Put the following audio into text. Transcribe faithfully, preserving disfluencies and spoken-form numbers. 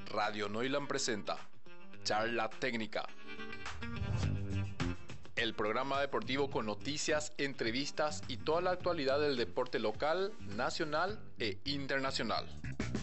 Radio Noilan presenta Charla Técnica, el programa deportivo con noticias, entrevistas y toda la actualidad del deporte local, nacional e internacional.